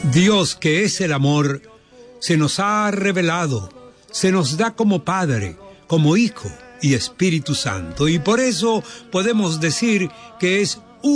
Dios, que es el amor, se nos ha revelado, se nos da como Padre, como Hijo y Espíritu Santo, y por eso podemos decir que es